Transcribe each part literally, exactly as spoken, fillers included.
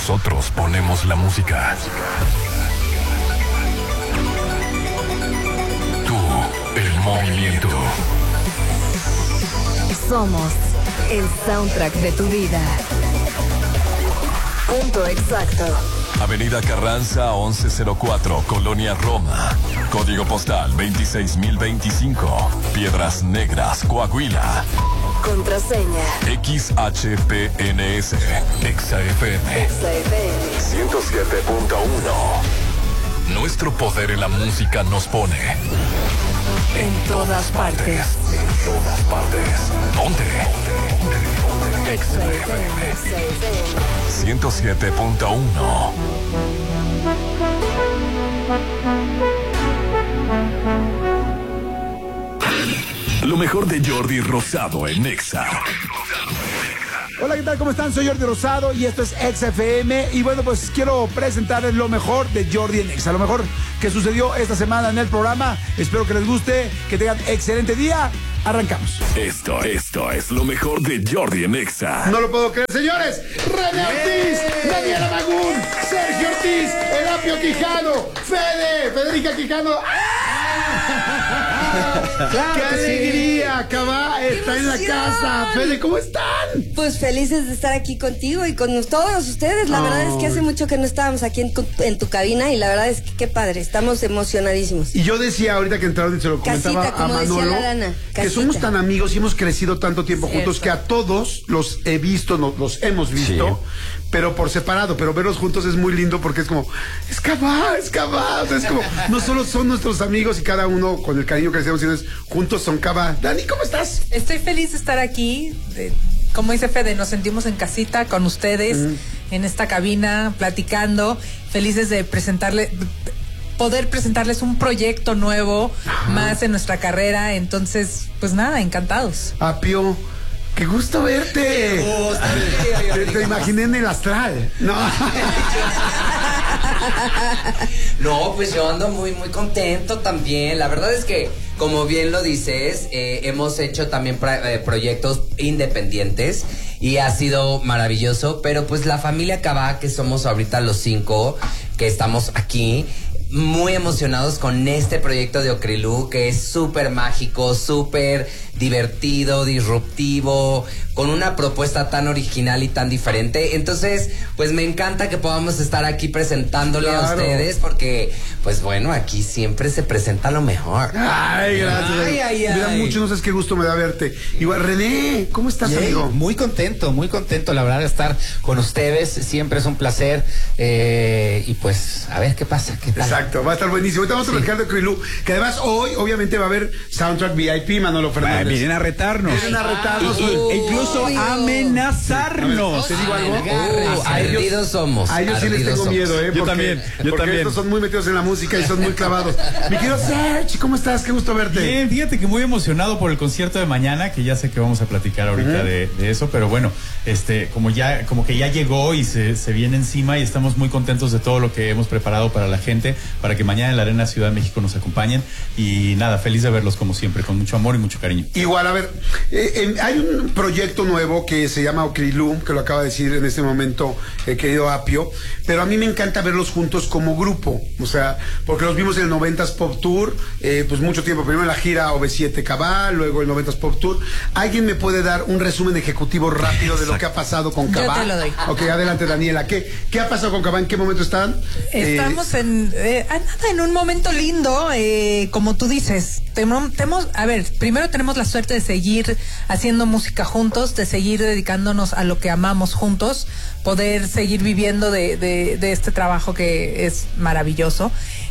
Nosotros ponemos la música. Tú, el movimiento. Somos el soundtrack de tu vida. Punto exacto. Avenida Carranza once cero cuatro, Colonia Roma. Código postal veintiséis mil veinticinco. Piedras Negras, Coahuila. Contraseña X H P N S. Exa F M. Exa F M ciento siete punto uno. Nuestro poder en la música nos pone en todas partes. En todas partes. Ponte. Exa F M ciento siete punto uno. Lo mejor de Jordi Rosado en Exa. Hola, ¿qué tal? ¿Cómo están? Soy Jordi Rosado y esto es Exa F M. Y bueno, pues quiero presentarles lo mejor de Jordi en Exa. Lo mejor que sucedió esta semana en el programa. Espero que les guste, que tengan excelente día. Arrancamos. Esto, esto es lo mejor de Jordi en Exa. No lo puedo creer, señores. René Ortiz, Daniela Magún, Sergio Ortiz, Elapio Quijano, Fede, Federica Quijano. Claro ¡Qué que alegría! sí. Cabá está en la casa. Fede, ¿cómo están? Pues felices de estar aquí contigo y con todos ustedes. La Ay. verdad es que hace mucho que no estábamos aquí en tu, en tu cabina y la verdad es que qué padre, estamos emocionadísimos. Y yo decía ahorita que entraron y se lo comentaba Casita, como a decía Manolo, la Lana, que casita. somos tan amigos y hemos crecido tanto tiempo Cierto. juntos que a todos los he visto, no, los hemos visto, sí, pero por separado, pero verlos juntos es muy lindo porque es como, es Cabá, es Cabá, o sea, es como, no solo son nuestros amigos y cada uno con el cariño que les damos, juntos son Cabá. Dani, ¿cómo estás? Estoy feliz de estar aquí. De, como dice Fede, nos sentimos en casita con ustedes, mm. en esta cabina, platicando, felices de presentarle, poder presentarles un proyecto nuevo, ajá, más en nuestra carrera. Entonces, pues nada, encantados. Apio, qué gusto verte. Oh, te, te imaginé en el astral. No. No, pues yo ando muy, muy contento también. La verdad es que, como bien lo dices, eh, hemos hecho también pra- eh, proyectos independientes y ha sido maravilloso. Pero pues la familia Cabá, que somos ahorita los cinco que estamos aquí, muy emocionados con este proyecto de Okrilú, que es súper mágico, súper divertido, disruptivo, con una propuesta tan original y tan diferente. Entonces, pues me encanta que podamos estar aquí presentándole claro. a ustedes, porque, pues bueno, aquí siempre se presenta lo mejor. Ay, gracias. Ay, ay, ay. Me da mucho, no sabes qué gusto me da verte. Igual, René, ¿cómo estás, Yay, amigo? Muy contento, muy contento, la verdad, de estar con ustedes. Siempre es un placer. Eh, y pues, a ver qué pasa. ¿Qué tal? Exacto, va a estar buenísimo. Ahorita vamos a platicar de Okrilú, que además hoy, obviamente, va a haber Soundtrack V I P, Manolo Fernández. Vienen a retarnos. Vienen a retarnos. Y, e incluso Uy, amenazarnos. ¿Te digo algo? Oh, a ellos, ardidos somos. a ellos sí les tengo somos. miedo, ¿eh? Yo Porque, también, yo porque también. estos son muy metidos en la música y son muy clavados. Mi querido Serge, ¿cómo estás? Qué gusto verte. Bien, fíjate que muy emocionado por el concierto de mañana, que ya sé que vamos a platicar ahorita uh-huh. de, de eso, pero bueno, este, como ya, como que ya llegó y se, se viene encima y estamos muy contentos de todo lo que hemos preparado para la gente, para que mañana en la Arena Ciudad de México nos acompañen y nada, feliz de verlos como siempre, con mucho amor y mucho cariño. Igual, a ver, eh, eh, hay un proyecto nuevo que se llama Okrilú, que lo acaba de decir en este momento el querido Apio, pero a mí me encanta verlos juntos como grupo, o sea, porque los vimos en el noventas Pop Tour, eh, pues mucho tiempo, primero en la gira O V siete Cabá, luego el noventas Pop Tour. ¿Alguien me puede dar un resumen ejecutivo rápido Exacto. de lo que ha pasado con Cabá? Yo te lo doy. Ok, adelante, Daniela. ¿Qué, qué ha pasado con Cabá? ¿En qué momento están? Estamos eh, en, eh, en un momento lindo, eh, como tú dices. Tenemos, a ver, primero tenemos la suerte de seguir haciendo música juntos, de seguir dedicándonos a lo que amamos juntos, poder seguir viviendo de, de, de este trabajo que es maravilloso.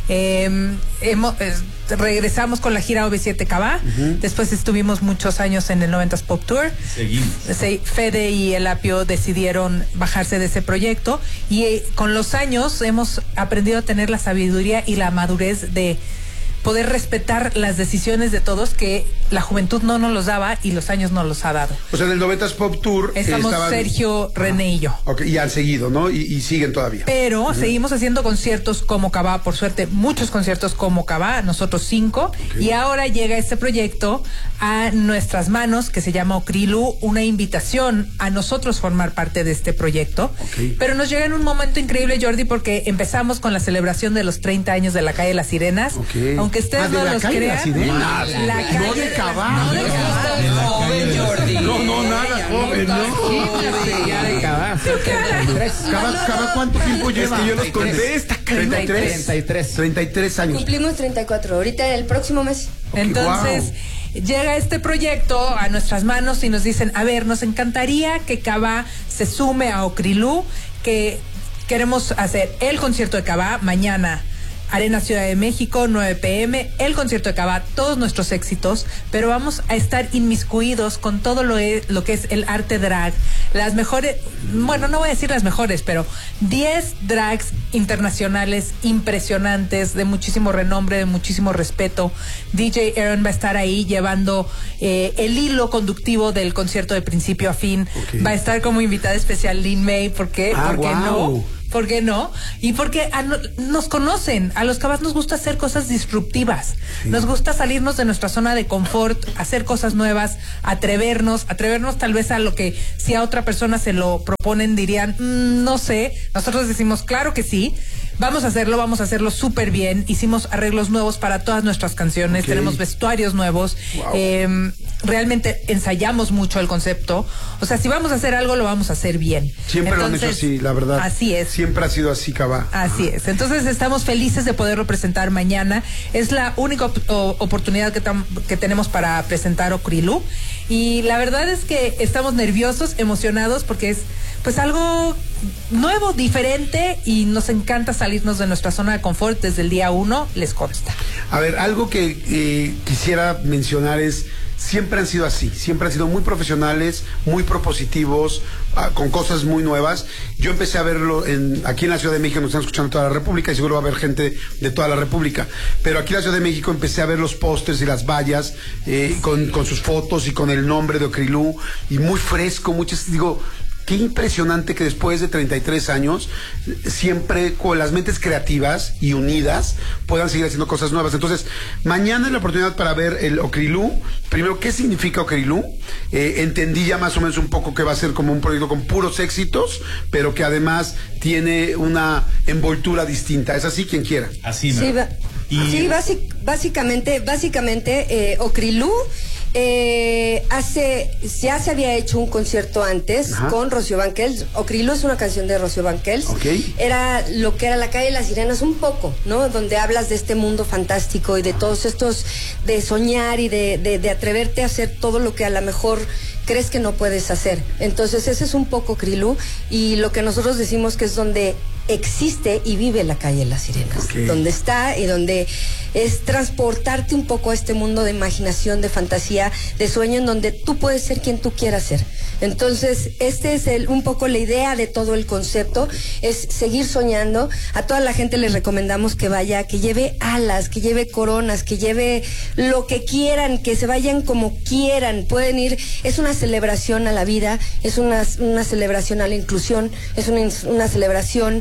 Eh, hemos, eh, regresamos con la gira O V siete Cabá, uh-huh. después estuvimos muchos años en el noventas Pop Tour. Seguimos. Fede y el Apio decidieron bajarse de ese proyecto y eh, con los años hemos aprendido a tener la sabiduría y la madurez de poder respetar las decisiones de todos que la juventud no nos los daba y los años no los ha dado. O sea, en el noventas Pop Tour estamos estaban... Sergio, René y yo. Okay, y han seguido, ¿no? Y, y siguen todavía. Pero uh-huh. seguimos haciendo conciertos como Cabá, por suerte, muchos conciertos como Cabá, nosotros cinco, okay. Y ahora llega este proyecto a nuestras manos que se llama Okrilú, una invitación a nosotros formar parte de este proyecto. Okay. Pero nos llega en un momento increíble, Jordi, porque empezamos con la celebración de los treinta años de la calle Las Sirenas. Okay. Aunque ustedes ah, no los crean. La la la calle, no de Cabá. No de Cabá. Joven, Jordi. No, no, nada joven, no. Ya de Cabá. ¿Cabá cuánto tiempo lleva? Es que yo los conté. Está treinta y tres. treinta y tres. treinta y tres años. Cumplimos treinta y cuatro. Ahorita el próximo mes. Okay, entonces, wow. Llega este proyecto a nuestras manos y nos dicen, a ver, nos encantaría que Cabá se sume a Okrilú, que queremos hacer el concierto de Cabá mañana. Arena Ciudad de México, nueve pe eme, el concierto de Cabá, todos nuestros éxitos, pero vamos a estar inmiscuidos con todo lo, e, lo que es el arte drag, las mejores, bueno, no voy a decir las mejores, pero diez drags internacionales impresionantes, de muchísimo renombre, de muchísimo respeto. D J Aaron va a estar ahí llevando eh, el hilo conductivo del concierto de principio a fin. Okay. Va a estar como invitada especial Lin May, ¿por qué? Ah, ¿Por qué wow. no? ¿Por qué no? Y porque a no, nos conocen, a los Cabás nos gusta hacer cosas disruptivas, sí. Nos gusta salirnos de nuestra zona de confort, hacer cosas nuevas, atrevernos, atrevernos tal vez a lo que si a otra persona se lo proponen dirían, mmm, no sé, nosotros decimos claro que sí, vamos a hacerlo, vamos a hacerlo súper bien, hicimos arreglos nuevos para todas nuestras canciones, okay. Tenemos vestuarios nuevos, wow. eh, realmente ensayamos mucho el concepto, o sea, si vamos a hacer algo lo vamos a hacer bien. Siempre Entonces, lo han hecho así, la verdad. Así es. Siempre ha sido así, Cabá. Así es. Entonces estamos felices de poderlo presentar mañana. Es la única op- o- oportunidad que, tam- que tenemos para presentar Okrilú. Y la verdad es que estamos nerviosos, emocionados, porque es pues algo nuevo, diferente, y nos encanta salirnos de nuestra zona de confort desde el día uno, les consta. A ver, algo que eh, quisiera mencionar es, siempre han sido así, siempre han sido muy profesionales, muy propositivos, uh, con cosas muy nuevas. Yo empecé a verlo en, aquí en la Ciudad de México, nos están escuchando toda la República y seguro va a haber gente de toda la República, pero aquí en la Ciudad de México empecé a ver los pósters y las vallas eh, con, con sus fotos y con el nombre de Okrilú, y muy fresco, muchos, digo, qué impresionante que después de treinta y tres años, siempre con las mentes creativas y unidas, puedan seguir haciendo cosas nuevas. Entonces, mañana es la oportunidad para ver el Okrilú. Primero, ¿qué significa Okrilú? Eh, entendí ya más o menos un poco que va a ser como un proyecto con puros éxitos, pero que además tiene una envoltura distinta. ¿Es así? Quien quiera. Así, ¿no? Sí, va, y... sí básic, básicamente, básicamente, eh, Okrilú Eh, hace, ya se había hecho un concierto antes, ajá, con Rocío Banquels. Okrilú es una canción de Rocío Banquels. Okay. Era lo que era la calle de las Sirenas un poco, ¿no? Donde hablas de este mundo fantástico y de todos estos, de soñar y de, de, de atreverte a hacer todo lo que a lo mejor crees que no puedes hacer. Entonces ese es un poco Okrilú, y lo que nosotros decimos que es donde existe y vive la calle de las Sirenas, okay, donde está y donde es transportarte un poco a este mundo de imaginación, de fantasía, de sueño, en donde tú puedes ser quien tú quieras ser. Entonces, este es el, un poco la idea de todo el concepto, es seguir soñando. A toda la gente les recomendamos que vaya, que lleve alas, que lleve coronas, que lleve lo que quieran, que se vayan como quieran, pueden ir. Es una celebración a la vida, es una, una celebración a la inclusión, es una, una celebración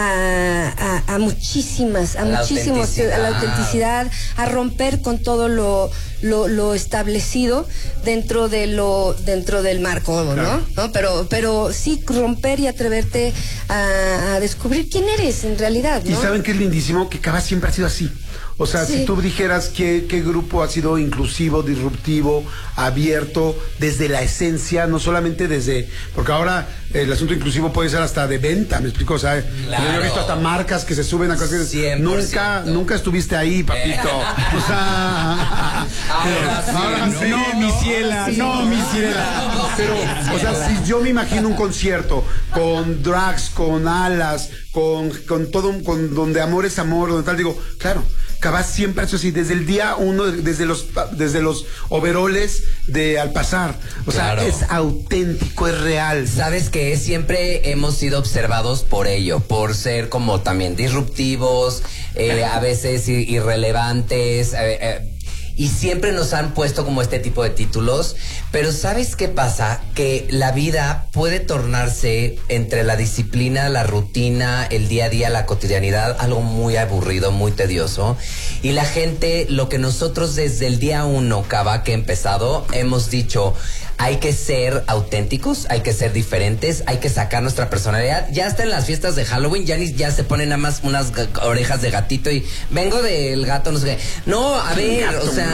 a, a, a muchísimas, a, a muchísimos, a la autenticidad, a romper con todo lo, lo, lo establecido dentro de lo, dentro del marco, ¿no? Claro. ¿No? Pero, pero sí romper y atreverte a, a descubrir quién eres en realidad, ¿no? Y saben que es lindísimo que Cabá siempre ha sido así. O sea, sí, si tú dijeras que, qué grupo ha sido inclusivo, disruptivo, abierto, desde la esencia, no solamente desde... Porque ahora el asunto inclusivo puede ser hasta de venta, ¿me explico? O sea, claro, yo he visto hasta marcas que se suben a cosas que nunca, nunca estuviste ahí, papito. Eh. O sea... Ahora sí, ahora no, sí, no, mi ciela, sí, no, mi ciela. Pero, o sea, si yo me imagino un concierto con drags, con alas, con, con todo, con donde amor es amor, donde tal, digo, claro... Cabá siempre ha hecho así, desde el día uno, desde los desde los overoles de Al Pasar. O Claro. sea, es auténtico, es real. Sabes que siempre hemos sido observados por ello, por ser como también disruptivos, eh, a veces i- irrelevantes, eh, eh, y siempre nos han puesto como este tipo de títulos, pero ¿sabes qué pasa? Que la vida puede tornarse entre la disciplina, la rutina, el día a día, la cotidianidad, algo muy aburrido, muy tedioso, y la gente, lo que nosotros desde el día uno, Cabá, que he empezado, hemos dicho, hay que ser auténticos, hay que ser diferentes, hay que sacar nuestra personalidad. Ya hasta en las fiestas de Halloween ya, ni, ya se ponen nada más unas g- orejas de gatito y vengo del gato, no sé qué. No, a ver, o sea...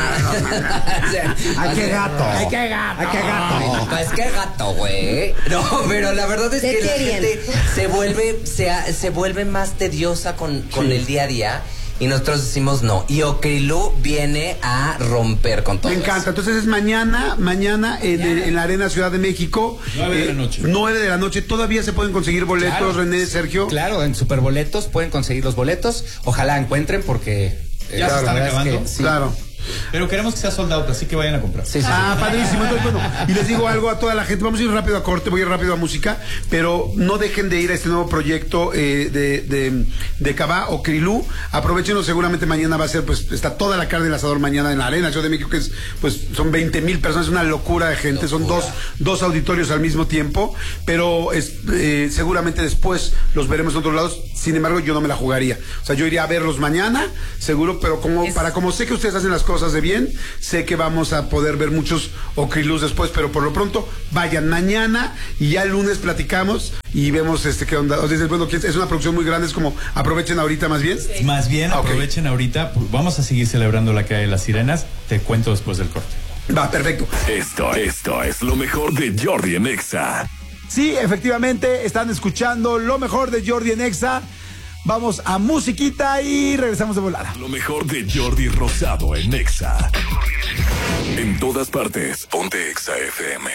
o sea, Ay, o qué sea, gato. Ay, qué gato. Ay, qué gato. Pues qué gato, güey. No, pero la verdad es ¿De que qué la bien? gente se vuelve, se, ha- se vuelve más tediosa con, con Sí. el día a día. Y nosotros decimos no. Y Okrilú viene a romper con todo Me encanta. eso. Entonces es mañana, mañana en, en la Arena Ciudad de México. Nueve de la noche. Nueve de la noche. Todavía se pueden conseguir boletos, Claro. René, Sergio. Claro, en Superboletos pueden conseguir los boletos. Ojalá encuentren porque eh, Ya se la están verdad es que acabando. sí. Claro. Pero queremos que sea sold out, así que vayan a comprar. Sí, sí, Ah, sí. padrísimo. Entonces, bueno, y les digo algo a toda la gente. Vamos a ir rápido a corte, voy a ir rápido a música, pero no dejen de ir a este nuevo proyecto eh, de, de, de Cabá o Krilú. Aprovechenlo, seguramente mañana va a ser, pues, está toda la carne del asador mañana en la Arena Ciudad de México, que es, pues, son veinte mil personas, es una locura de gente, son dos, dos auditorios al mismo tiempo, pero es, eh, seguramente después los veremos en otros lados. Sin embargo, yo no me la jugaría. O sea, yo iría a verlos mañana, seguro, pero como, Es- para como sé que ustedes hacen las cosas de bien, sé que vamos a poder ver muchos Okrilús después, pero por lo pronto vayan mañana y ya el lunes platicamos y vemos este qué onda. O sea, bueno, que es es una producción muy grande, es como aprovechen ahorita más bien. Más bien, Ah, ok. aprovechen ahorita. pues, Vamos a seguir celebrando la calle de las Sirenas. Te cuento después del corte. Va, perfecto. Esto, esto es lo mejor de Jordi en Exa. Sí, efectivamente, están escuchando lo mejor de Jordi en Exa. Vamos a musiquita y regresamos de volada. Lo mejor de Jordi Rosado en Exa. En todas partes, ponte Exa F M.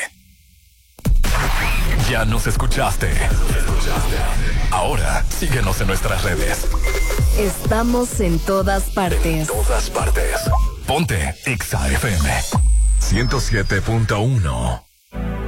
Ya nos escuchaste. Ahora, síguenos en nuestras redes. Estamos en todas partes. Todas partes. Ponte Exa F M. ciento siete punto uno.